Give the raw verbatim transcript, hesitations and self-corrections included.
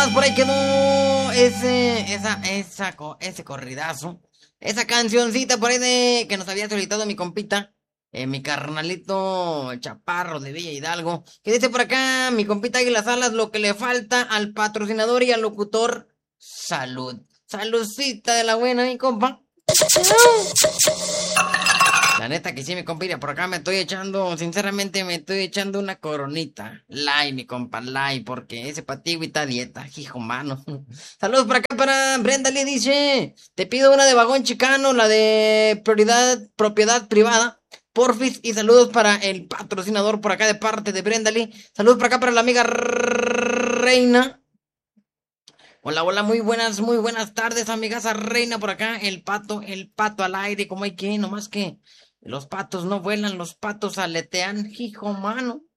más por ahí quedó ese, esa, esa, co- ese corridazo. Esa cancioncita por ahí de que nos había solicitado mi compita, eh, mi carnalito Chaparro de Villa Hidalgo. Que dice por acá, mi compita Águila Salas, lo que le falta al patrocinador y al locutor, salud. Saludcita de la buena, mi compa. La neta que sí, mi compita, por acá me estoy echando, sinceramente me estoy echando una coronita. Lai, mi compa, lai, porque ese patigui está a dieta, hijo mano. Saludos por acá para Brenda Lee, dice, te pido una de vagón chicano, la de prioridad, propiedad privada, porfis, y saludos para el patrocinador por acá de parte de Brenda Lee. Saludos por acá para la amiga Reina. Hola, hola, muy buenas, muy buenas tardes, amigas Reina por acá, el pato, el pato al aire, como hay que, nomás que los patos no vuelan, los patos aletean, hijo mano.